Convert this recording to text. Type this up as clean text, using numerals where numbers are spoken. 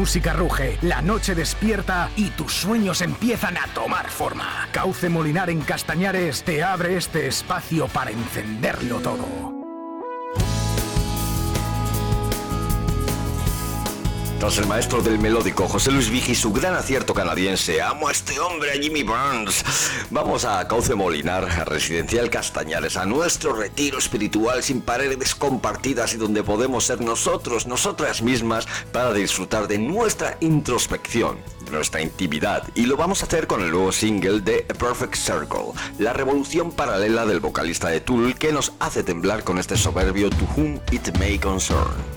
música ruge, la noche despierta y tus sueños empiezan a tomar forma. Cauce Molinar en Castañares te abre este espacio para encenderlo todo. Tras el maestro del melódico José Luis Vigi y su gran acierto canadiense, amo a este hombre, a Jimmy Burns, vamos a Cauce Molinar, a Residencial Castañares, a nuestro retiro espiritual sin paredes compartidas y donde podemos ser nosotros, nosotras mismas, para disfrutar de nuestra introspección, de nuestra intimidad. Y lo vamos a hacer con el nuevo single de A Perfect Circle, la revolución paralela del vocalista de Tool que nos hace temblar con este soberbio To Whom It May Concern.